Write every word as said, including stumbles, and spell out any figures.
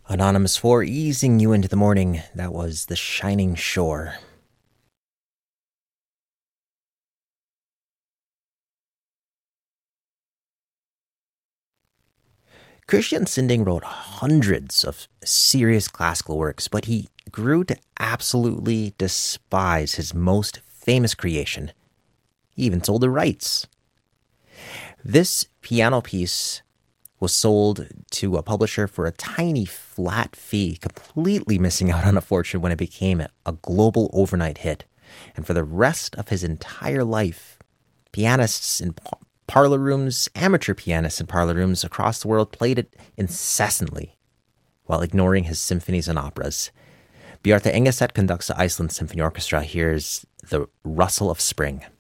Anonymous four easing you into the morning. That was The Shining Shore. Christian Sinding wrote hundreds of serious classical works, but he grew to absolutely despise his most famous creation. He even sold the rights. This piano piece was sold to a publisher for a tiny flat fee, completely missing out on a fortune when it became a global overnight hit. And for the rest of his entire life, pianists in parlor rooms, amateur pianists in parlor rooms across the world played it incessantly while ignoring his symphonies and operas. Bjarte Engeset conducts the Iceland Symphony Orchestra. Here's The Rustle of Spring.